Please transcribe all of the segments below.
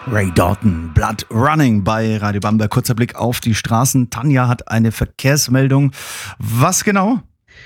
Ray Dalton, Blood Running bei Radio Bamberg. Kurzer Blick auf die Straßen. Tanja hat eine Verkehrsmeldung. Was genau?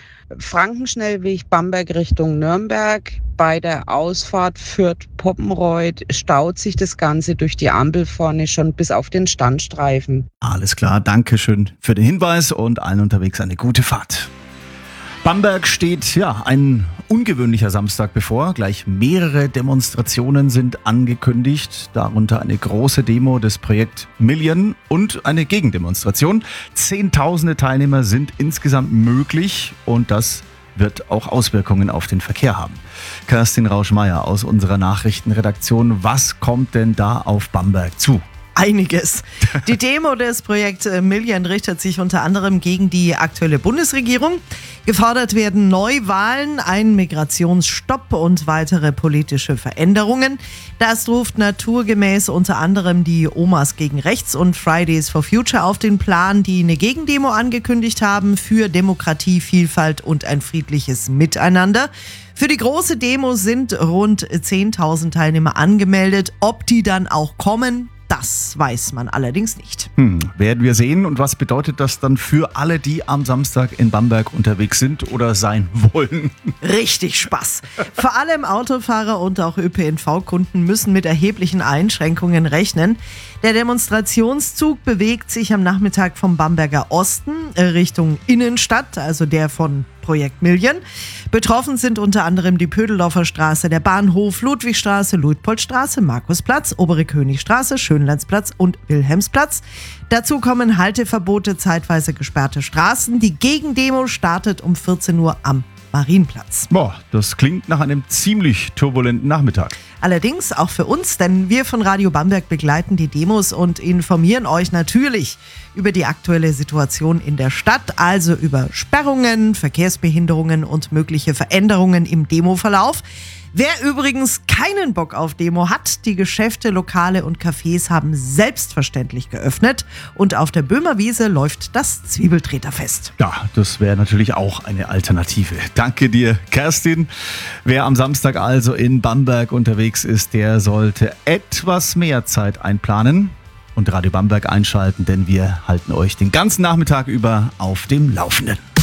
Frankenschnellweg Bamberg Richtung Nürnberg. Bei der Ausfahrt Fürth-Poppenreuth staut sich das Ganze durch die Ampel vorne schon bis auf den Standstreifen. Alles klar, danke schön für den Hinweis und allen unterwegs eine gute Fahrt. Bamberg steht ein ungewöhnlicher Samstag bevor. Gleich mehrere Demonstrationen sind angekündigt, darunter eine große Demo des Projekt Million und eine Gegendemonstration. Zehntausende Teilnehmer sind insgesamt möglich und das wird auch Auswirkungen auf den Verkehr haben. Kerstin Rausch-Meyer aus unserer Nachrichtenredaktion, was kommt denn da auf Bamberg zu? Einiges. Die Demo des Projekt Million richtet sich unter anderem gegen die aktuelle Bundesregierung. Gefordert werden Neuwahlen, ein Migrationsstopp und weitere politische Veränderungen. Das ruft naturgemäß unter anderem die Omas gegen Rechts und Fridays for Future auf den Plan, die eine Gegendemo angekündigt haben für Demokratie, Vielfalt und ein friedliches Miteinander. Für die große Demo sind rund 10.000 Teilnehmer angemeldet. Ob die dann auch kommen, das weiß man allerdings nicht. Werden wir sehen. Und was bedeutet das dann für alle, die am Samstag in Bamberg unterwegs sind oder sein wollen? Richtig Spaß. Vor allem Autofahrer und auch ÖPNV-Kunden müssen mit erheblichen Einschränkungen rechnen. Der Demonstrationszug bewegt sich am Nachmittag vom Bamberger Osten Richtung Innenstadt, also der von Projekt Million. Betroffen sind unter anderem die Pödeldorfer Straße, der Bahnhof, Ludwigstraße, Luitpoldstraße, Markusplatz, Obere Königstraße, Schönlandsplatz und Wilhelmsplatz. Dazu kommen Halteverbote, zeitweise gesperrte Straßen. Die Gegendemo startet um 14 Uhr am Marienplatz. Das klingt nach einem ziemlich turbulenten Nachmittag. Allerdings auch für uns, denn wir von Radio Bamberg begleiten die Demos und informieren euch natürlich über die aktuelle Situation in der Stadt, also über Sperrungen, Verkehrsbehinderungen und mögliche Veränderungen im Demoverlauf. Wer übrigens keinen Bock auf Demo hat, die Geschäfte, Lokale und Cafés haben selbstverständlich geöffnet und auf der Böhmerwiese läuft das Zwiebeltreterfest. Ja, das wäre natürlich auch eine Alternative. Danke dir, Kerstin. Wer am Samstag also in Bamberg unterwegs ist, der sollte etwas mehr Zeit einplanen und Radio Bamberg einschalten, denn wir halten euch den ganzen Nachmittag über auf dem Laufenden.